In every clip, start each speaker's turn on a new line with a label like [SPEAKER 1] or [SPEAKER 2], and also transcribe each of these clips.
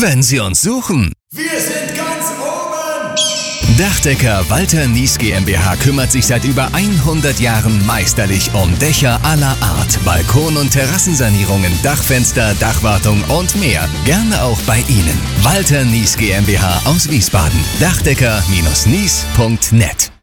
[SPEAKER 1] wenn Sie uns suchen.
[SPEAKER 2] Wir sind ganz oben!
[SPEAKER 1] Dachdecker Walter Nies GmbH kümmert sich seit über 100 Jahren meisterlich um Dächer aller Art, Balkon- und Terrassensanierungen, Dachfenster, Dachwartung und mehr. Gerne auch bei Ihnen. Walter Nies GmbH aus Wiesbaden. Dachdecker-nies.net.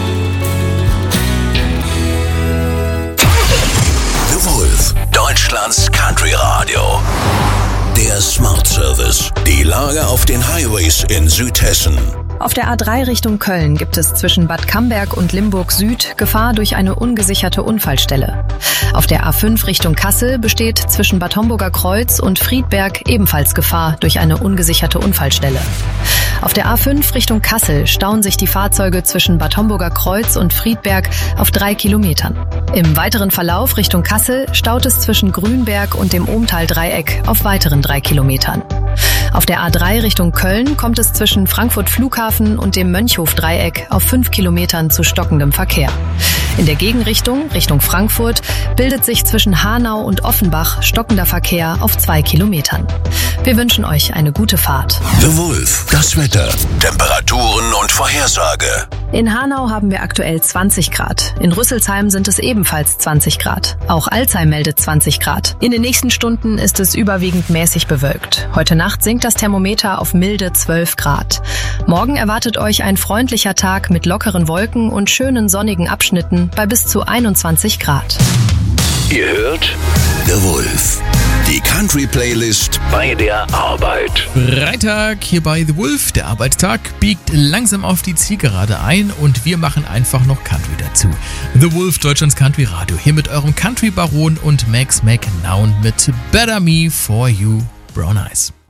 [SPEAKER 3] The Wolf, Deutschlands Country Radio. Der Smart Service. Die Lage auf den Highways in Südhessen.
[SPEAKER 4] Auf der A3 Richtung Köln gibt es zwischen Bad Camberg und Limburg Süd Gefahr durch eine ungesicherte Unfallstelle. Auf der A5 Richtung Kassel besteht zwischen Bad Homburger Kreuz und Friedberg ebenfalls Gefahr durch eine ungesicherte Unfallstelle. Auf der A5 Richtung Kassel stauen sich die Fahrzeuge zwischen Bad Homburger Kreuz und Friedberg auf 3 Kilometern. Im weiteren Verlauf Richtung Kassel staut es zwischen Grünberg und dem Ohmtal-Dreieck auf weiteren 3 Kilometern. Auf der A3 Richtung Köln kommt es zwischen Frankfurt Flughafen und dem Mönchhof-Dreieck auf 5 Kilometern zu stockendem Verkehr. In der Gegenrichtung, Richtung Frankfurt, bildet sich zwischen Hanau und Offenbach stockender Verkehr auf 2 Kilometern. Wir wünschen euch eine gute Fahrt.
[SPEAKER 3] The Wolf, das Wetter, Temperaturen und Vorhersage.
[SPEAKER 4] In Hanau haben wir aktuell 20 Grad. In Rüsselsheim sind es ebenfalls 20 Grad. Auch Alzey meldet 20 Grad. In den nächsten Stunden ist es überwiegend mäßig bewölkt. Heute Nacht sinkt das Thermometer auf milde 12 Grad. Morgen erwartet euch ein freundlicher Tag mit lockeren Wolken und schönen sonnigen Abschnitten bei bis zu 21 Grad.
[SPEAKER 3] Ihr hört The Wolf, die Country-Playlist bei der Arbeit.
[SPEAKER 5] Freitag hier bei The Wolf. Der Arbeitstag biegt langsam auf die Zielgerade ein und wir machen einfach noch Country dazu. The Wolf, Deutschlands Country Radio. Hier mit eurem Country-Baron und Max McNown mit Better Me For You, Brown Eyes.